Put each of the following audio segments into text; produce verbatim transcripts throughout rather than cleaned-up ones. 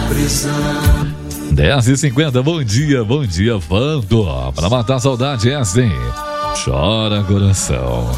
dez e cinquenta, bom dia, bom dia, Vando. Pra matar a saudade é assim. Chora coração.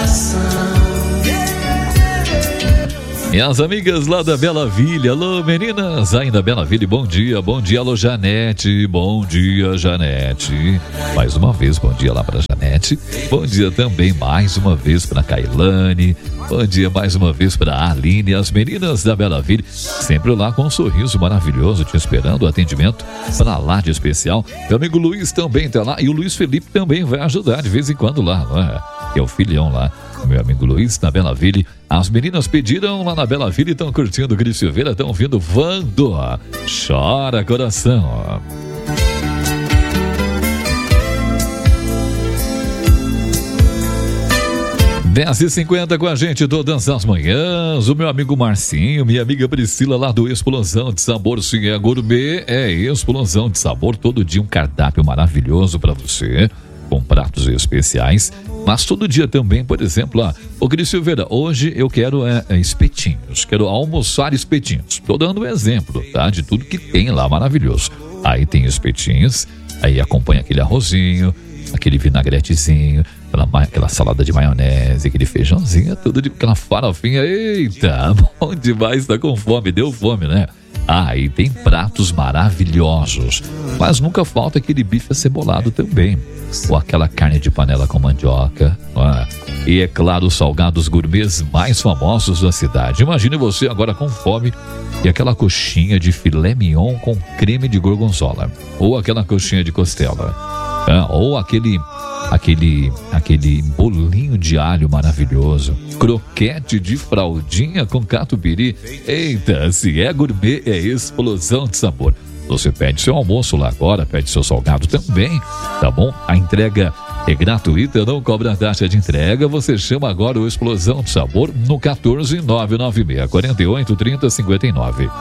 Minhas amigas lá da Bela Vila, alô meninas, ainda Bela Vila, bom dia, bom dia, alô Janete, bom dia Janete, mais uma vez, bom dia lá pra Janete, bom dia também mais uma vez pra Kailane, bom dia mais uma vez pra Aline, as meninas da Bela Vila, sempre lá com um sorriso maravilhoso, te esperando o atendimento pra lá de especial. Meu amigo Luiz também tá lá, e o Luiz Felipe também vai ajudar de vez em quando lá, não é? Que é o filhão lá, meu amigo Luiz, na Bela Vila. As meninas pediram lá na Bela Vila e estão curtindo o Cris Silveira, estão ouvindo Vando. Chora coração. dez e cinquenta com a gente todas as manhãs. O meu amigo Marcinho, minha amiga Priscila lá do Explosão de Sabor. Sim, é gourmet, é Explosão de Sabor. Todo dia um cardápio maravilhoso para você, com pratos especiais. Mas todo dia também, por exemplo, ó, ô Cris Silveira, hoje eu quero é, é, espetinhos, quero almoçar espetinhos. Tô dando um exemplo, tá? De tudo que tem lá, maravilhoso. Aí tem espetinhos, aí acompanha aquele arrozinho, aquele vinagretezinho, aquela, aquela salada de maionese, aquele feijãozinho, tudo de aquela farofinha. Eita, bom demais, tá com fome, deu fome, né? Ah, e tem pratos maravilhosos, mas nunca falta aquele bife acebolado também, ou aquela carne de panela com mandioca, ah, e é claro, os salgados gourmets mais famosos da cidade. Imagine você agora com fome e aquela coxinha de filé mignon com creme de gorgonzola, ou aquela coxinha de costela, ah, ou aquele... Aquele, aquele bolinho de alho maravilhoso, croquete de fraldinha com catupiry. Eita, se é gourmet, é Explosão de Sabor. Você pede seu almoço lá agora, pede seu salgado também, tá bom? A entrega é gratuita, não cobra taxa de entrega. Você chama agora o Explosão de Sabor no quatorze, nove nove seis, quatro oito, trinta, cinquenta e nove.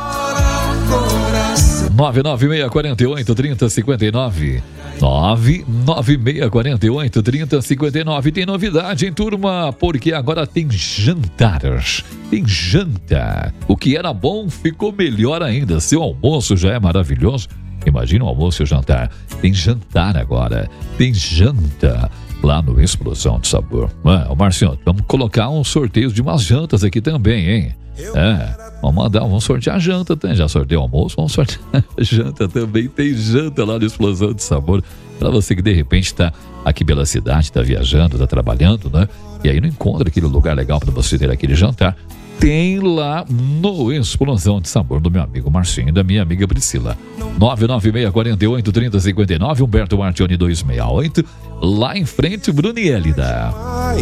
nove nove seis, quatro oito, trinta, cinquenta e nove. nove nove seis, quatro oito, trinta, cinquenta e nove. Tem novidade, hein, turma? Porque agora tem jantares. Tem janta. O que era bom ficou melhor ainda. Seu almoço já é maravilhoso. Imagina o almoço e o jantar. Tem jantar agora. Tem janta lá no Explosão de Sabor. Ah, Marcinho, vamos colocar um sorteio de umas jantas aqui também, hein? É, vamos mandar, vamos sortear a janta, tá? Já sorteio o almoço, vamos sortear a janta também. Tem janta lá no Explosão de Sabor. Pra você que de repente tá aqui pela cidade, tá viajando, tá trabalhando, né? E aí não encontra aquele lugar legal pra você ter aquele jantar. Tem lá no Explosão de Sabor do meu amigo Marcinho e da minha amiga Priscila. nove nove seis, quatro oito, trinta, cinquenta e nove, Humberto Martione duzentos e sessenta e oito. Lá em frente, Brunielida.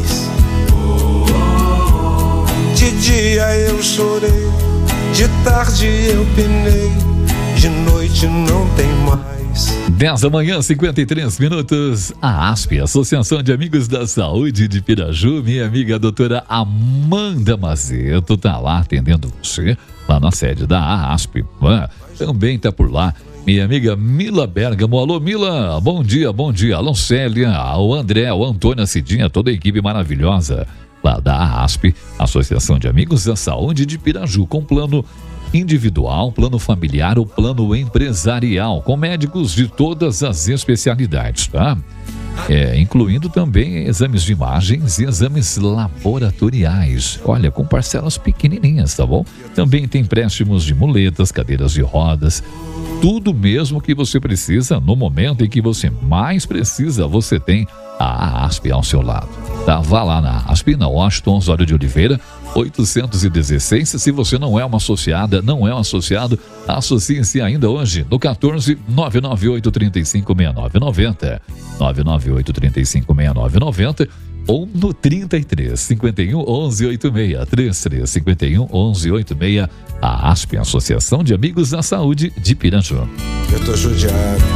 De dia eu chorei, de tarde eu penei, de noite não tem mais. dez da manhã, cinquenta e três minutos. A ASP, Associação de Amigos da Saúde de Piraju, minha amiga doutora Amanda Mazeto, tá lá atendendo você, lá na sede da ASP. Ah, também tá por lá minha amiga Mila Bergamo. Alô, Mila, bom dia, bom dia. Alô, Célia, o André, o Antônio, a Cidinha, toda a equipe maravilhosa lá da ASP, Associação de Amigos da Saúde de Piraju, com plano individual, plano familiar ou plano empresarial, com médicos de todas as especialidades, tá? É, incluindo também exames de imagens e exames laboratoriais. Olha, com parcelas pequenininhas, tá bom? Também tem empréstimos de muletas, cadeiras de rodas, tudo mesmo que você precisa no momento em que você mais precisa, você tem a ASP ao seu lado. Tá? Vá lá na ASP, na Washington Osório de Oliveira, oitocentos e dezesseis. Se você não é uma associada, não é um associado, associe-se ainda hoje no quatorze, nove nove oito, trinta e cinco, sessenta e nove noventa. nove nove oito, trinta e cinco, sessenta e nove noventa. Ou no trinta e três, cinquenta e um, onze, oitenta e seis, trinta e três, cinquenta e um, onze, oitenta e seis. A ASP, Associação de Amigos da Saúde de Piraju. Eu tô judiado.